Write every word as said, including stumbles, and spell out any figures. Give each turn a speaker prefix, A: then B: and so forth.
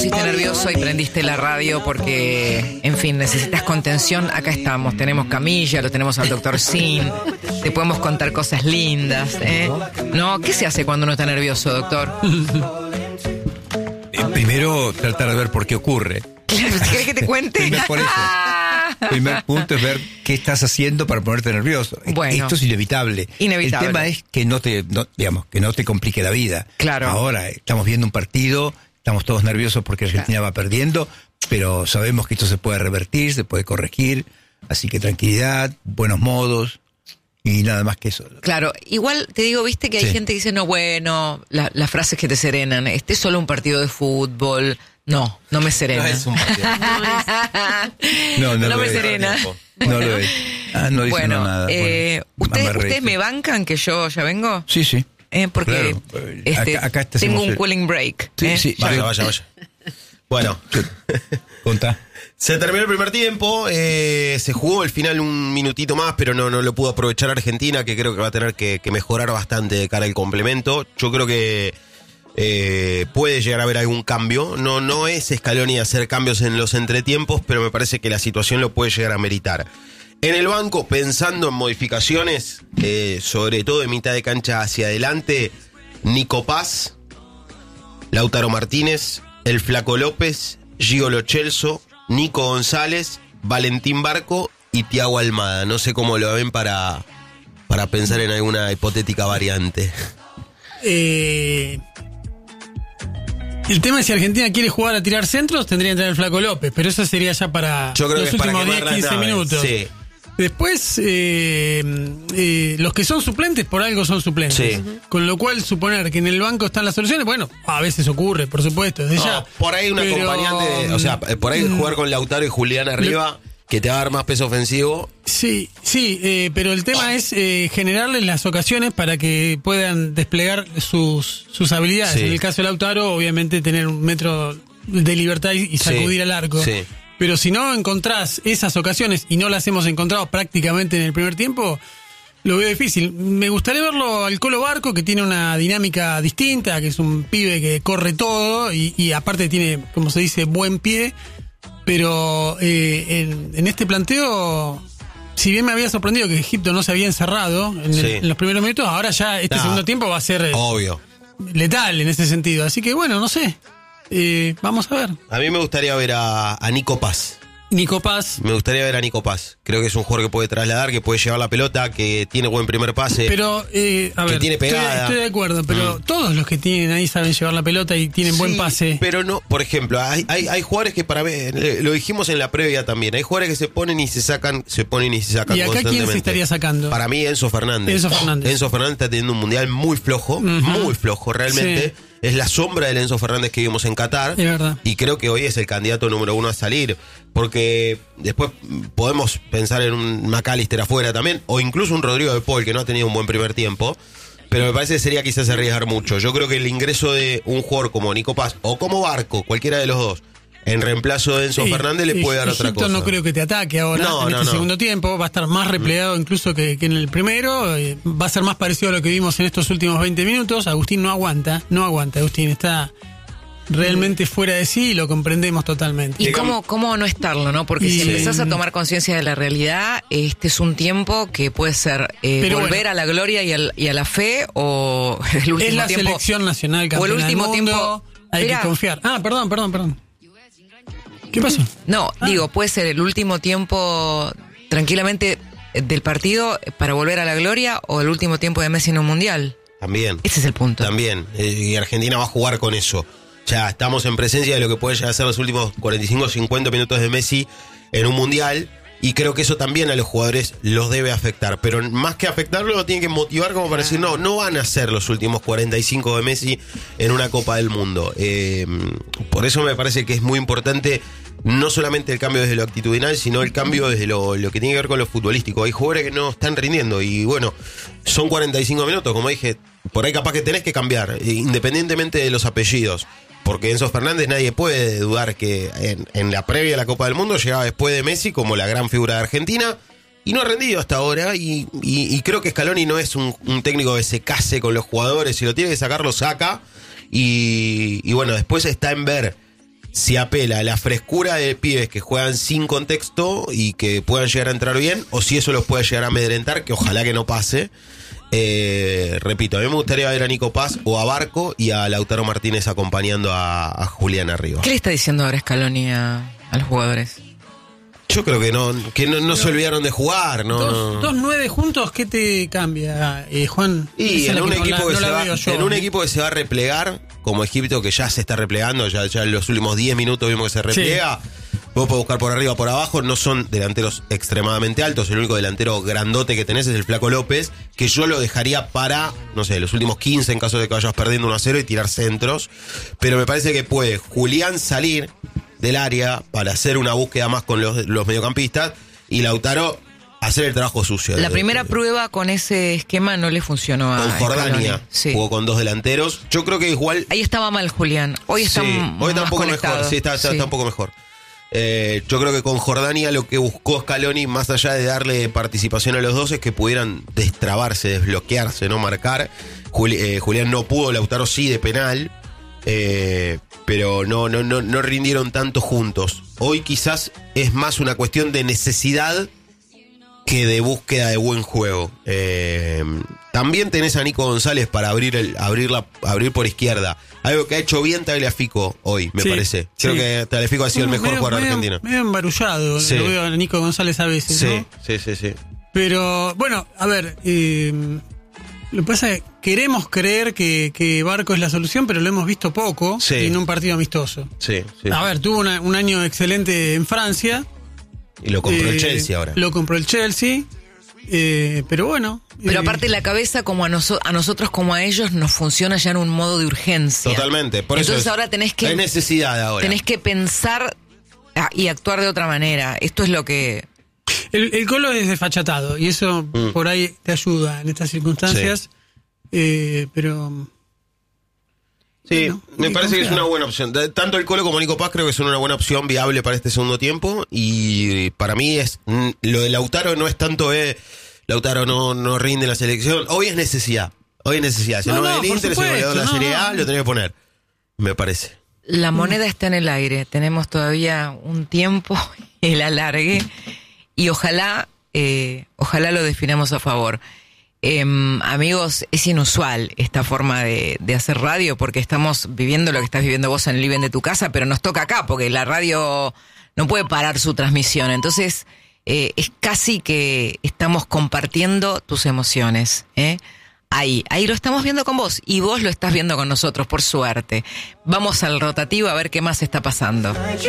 A: Estás nervioso y prendiste la radio porque, en fin, necesitas contención. Acá estamos, tenemos camilla, lo tenemos al doctor Sin. Te podemos contar cosas lindas, ¿eh? No, ¿qué se hace cuando uno está nervioso, doctor?
B: Eh, primero, tratar de ver por qué ocurre.
A: ¿Querés que te cuente?
B: Primer, por eso. Primer punto es ver qué estás haciendo para ponerte nervioso.
A: Bueno,
B: esto es inevitable.
A: Inevitable.
B: El tema es que no te, no, digamos, que no te complique la vida.
A: Claro.
B: Ahora estamos viendo un partido, estamos todos nerviosos porque Argentina claro. va perdiendo, pero sabemos que esto se puede revertir, se puede corregir, así que tranquilidad, buenos modos. Y nada más que eso.
A: Claro, igual te digo, viste que hay sí. gente que dice, no, bueno, la, las frases que te serenan, este es solo un partido de fútbol. No, no me serena.
C: No es un partido.
B: no, no,
A: no me
B: es.
A: serena.
B: No lo es. Ah, no dice
A: bueno,
B: nada.
A: Eh,
B: bueno,
A: ¿ustedes, ¿Ustedes me bancan que yo ya vengo?
B: Sí, sí.
A: Eh, porque
B: claro.
A: este,
B: acá, acá
A: tengo un cooling break.
C: Sí,
A: ¿eh?
C: sí, vaya, vaya, vaya. Bueno,
B: contá.
C: Se terminó el primer tiempo, eh, se jugó el final un minutito más, pero no, no lo pudo aprovechar Argentina, que creo que va a tener que, que mejorar bastante de cara al complemento. Yo creo que eh, puede llegar a haber algún cambio. No, no es Scaloni hacer cambios en los entretiempos, pero me parece que la situación lo puede llegar a meritar. En el banco, pensando en modificaciones, eh, sobre todo de mitad de cancha hacia adelante, Nico Paz, Lautaro Martínez, el Flaco López, Gio Lo Celso, Nico González, Valentín Barco y Thiago Almada. No sé cómo lo ven para, para pensar en alguna hipotética variante.
D: Eh, el tema es si Argentina quiere jugar a tirar centros, tendría que entrar el Flaco López, pero eso sería ya para
C: Yo creo
D: los
C: que es
D: últimos
C: para
D: diez a quince minutos.
C: Sí.
D: Después, eh, eh, los que son suplentes, por algo son suplentes.
C: Sí.
D: Con lo cual, suponer que en el banco están las soluciones, bueno, a veces ocurre, por supuesto, desde
C: No,
D: ya.
C: por ahí una
D: pero,
C: acompañante, de, o sea, por ahí jugar con Lautaro y Julián arriba, que te va a dar más peso ofensivo.
D: Sí, sí, eh, pero el tema es eh, generarles las ocasiones para que puedan desplegar sus, sus habilidades.
C: Sí.
D: En el caso de Lautaro, obviamente tener un metro de libertad y sacudir
C: sí.
D: al arco.
C: Sí.
D: Pero si no encontrás esas ocasiones, y no las hemos encontrado prácticamente en el primer tiempo, lo veo difícil. Me gustaría verlo al Colo Barco, que tiene una dinámica distinta, que es un pibe que corre todo y, y aparte tiene, como se dice, buen pie. Pero eh, en, en este planteo, si bien me había sorprendido que Egipto no se había encerrado en,
C: sí.
D: el, en los primeros minutos, ahora ya este nah, segundo tiempo va a ser
C: obvio
D: letal en ese sentido. Así que bueno, no sé. Eh, vamos a ver.
C: A mí me gustaría ver a, a Nico Paz.
D: Nico Paz.
C: Me gustaría ver a Nico Paz. Creo que es un jugador que puede trasladar, que puede llevar la pelota, que tiene buen primer pase.
D: Pero, eh, a ver,
C: que tiene pegada.
D: Estoy, estoy de acuerdo, pero mm. todos los que tienen ahí saben llevar la pelota y tienen
C: sí,
D: buen pase.
C: Pero no, por ejemplo, hay, hay, hay jugadores que para ver, lo dijimos en la previa también, hay jugadores que se ponen y se sacan, se ponen y se sacan
D: ¿Y acá
C: constantemente.
D: quién se estaría sacando?
C: Para mí, Enzo Fernández.
D: Enzo Fernández.
C: Enzo Fernández está teniendo un mundial muy flojo, uh-huh. muy flojo realmente. Sí. Es la sombra del Enzo Fernández que vimos en Qatar.
D: Es verdad.
C: Y creo que hoy es el candidato número uno a salir. Porque después podemos pensar en un McAllister afuera también. O incluso un Rodrigo de Paul que no ha tenido un buen primer tiempo. Pero me parece que sería quizás arriesgar mucho. Yo creo que el ingreso de un jugador como Nico Paz o como Barco, cualquiera de los dos, en reemplazo de Enzo sí, Fernández le puede dar
D: Egipto
C: otra cosa.
D: No creo que te ataque ahora
C: no,
D: en
C: no,
D: este
C: no.
D: segundo tiempo. Va a estar más replegado mm. incluso que, que en el primero. Eh, va a ser más parecido a lo que vimos en estos últimos veinte minutos. Agustín no aguanta. No aguanta, Agustín. Está realmente fuera de sí y lo comprendemos totalmente.
A: ¿Y cómo, cómo no estarlo, no? Porque y, si empezás a tomar conciencia de la realidad, este es un tiempo que puede ser eh, volver bueno, a la gloria y, al, y a la fe o el último
D: es la
A: tiempo,
D: selección nacional campeona
A: o el último
D: del mundo,
A: tiempo.
D: Hay Mirá. que confiar. Ah, perdón, perdón, perdón. ¿Qué pasó?
A: No, ah. digo, puede ser el último tiempo tranquilamente del partido para volver a la gloria o el último tiempo de Messi en un mundial.
C: También.
A: Ese es el punto.
C: También. Y Argentina va a jugar con eso. Ya estamos en presencia de lo que puede llegar a ser los últimos cuarenta y cinco o cincuenta minutos de Messi en un mundial. Y creo que eso también a los jugadores los debe afectar. Pero más que afectarlo, lo tienen que motivar como para decir, no, no van a ser los últimos cuarenta y cinco de Messi en una Copa del Mundo. Eh, por eso me parece que es muy importante no solamente el cambio desde lo actitudinal, sino el cambio desde lo, lo que tiene que ver con lo futbolístico. Hay jugadores que no están rindiendo y bueno, son cuarenta y cinco minutos, como dije, por ahí capaz que tenés que cambiar, independientemente de los apellidos. Porque Enzo Fernández nadie puede dudar que en, en la previa de la Copa del Mundo llegaba después de Messi como la gran figura de Argentina y no ha rendido hasta ahora y, y, y creo que Scaloni no es un, un técnico que se case con los jugadores, si lo tiene que sacar lo saca y, y bueno, después está en ver si apela a la frescura de pibes que juegan sin contexto y que puedan llegar a entrar bien, o si eso los puede llegar a amedrentar, que ojalá que no pase. Eh, repito, a mí me gustaría ver a Nico Paz o a Barco y a Lautaro Martínez acompañando a, a Julián arriba.
A: ¿Qué le está diciendo ahora Scaloni a, a los jugadores?
C: Yo creo que no, que no, no se olvidaron de jugar, ¿no?
D: Dos, dos nueve juntos, ¿qué te cambia, eh, Juan?
C: Y
D: Esa
C: en
D: es la
C: un,
D: que no
C: equipo
D: la-
C: que
D: no
C: se
D: la
C: va,
D: veo yo,
C: en un
D: ¿eh?
C: equipo que se va a replegar, como Egipto, que ya se está replegando, ya, ya en los últimos diez minutos vimos que se repliega. Vos podés buscar por arriba o por abajo, no son delanteros extremadamente altos. El único delantero grandote que tenés es el Flaco López, que yo lo dejaría para, no sé, los últimos quince en caso de que vayas perdiendo uno a cero y tirar centros. Pero me parece que puede Julián salir del área para hacer una búsqueda más con los, los mediocampistas y Lautaro hacer el trabajo sucio.
A: La
C: de-
A: primera
C: de-
A: prueba con ese esquema no le funcionó a
C: con Jordania,
A: Scaloni. Sí.
C: jugó con dos delanteros. Yo creo que igual...
A: Ahí estaba mal Julián. Hoy está,
C: Sí,
A: m-
C: hoy está
A: más
C: un poco
A: conectado.
C: mejor, sí, está, está-
A: Sí.
C: está un poco mejor. Eh, yo creo que con Jordania lo que buscó Scaloni, más allá de darle participación a los dos, es que pudieran destrabarse, desbloquearse, no marcar. Juli- eh, Julián no pudo, Lautaro sí de penal, eh, pero no, no, no, no rindieron tanto juntos. Hoy quizás es más una cuestión de necesidad que de búsqueda de buen juego. Eh, también tenés a Nico González para abrir el, abrir la, abrir por izquierda. Algo que ha hecho bien Tagliafico hoy, me
D: Sí,
C: parece. Creo
D: sí.
C: que Tagliafico ha sido el mejor
D: Medio-
C: jugador de
D: medio-
C: Argentina.
D: Medio embarullado,
C: Sí.
D: lo veo a Nico González a veces,
C: Sí,
D: ¿no?
C: sí, sí, sí.
D: Pero, bueno, a ver, eh, lo que pasa es que queremos creer que, que Barco es la solución, pero lo hemos visto poco
C: Sí.
D: en un partido amistoso.
C: Sí, sí.
D: A ver, tuvo una- un año excelente en Francia.
C: Y lo compró el
D: Eh,
C: Chelsea ahora.
D: Lo compró el Chelsea, eh, pero bueno.
A: Pero
D: eh,
A: aparte la cabeza, como a, noso- a nosotros como a ellos, nos funciona ya en un modo de urgencia.
C: Totalmente. Por eso
A: Entonces
C: es-
A: ahora tenés que...
C: hay necesidad ahora.
A: Tenés que pensar ah, y actuar de otra manera. Esto es lo que...
D: El, el Colo es desfachatado y eso
C: Mm.
D: por ahí te ayuda en estas circunstancias. Eh, pero
C: Sí,
D: Bueno,
C: me
D: hay que
C: parece que es
D: confiar.
C: una buena opción. De- Tanto el Colo como Nico Paz creo que son una buena opción viable para este segundo tiempo. Y para mí es mm, lo de Lautaro no es tanto eh, Lautaro no, no rinde en la selección. Hoy es necesidad. Hoy es necesidad. Si
D: No,
C: no,
D: no,
C: el
D: por
C: Inter es el
D: supuesto,
C: goleador de la
D: no,
C: Serie A,
D: no.
C: lo tenés que poner. Me parece.
A: La moneda está en el aire. Tenemos todavía un tiempo, el alargue. Y ojalá, eh, ojalá lo definamos a favor. Em, amigos, es inusual esta forma de, de hacer radio porque estamos viviendo lo que estás viviendo vos en el living de tu casa, pero nos toca acá porque la radio no puede parar su transmisión. Entonces, eh, es casi que estamos compartiendo tus emociones, ¿eh? Ahí, ahí lo estamos viendo con vos y vos lo estás viendo con nosotros, por suerte. Vamos al rotativo a ver qué más está pasando.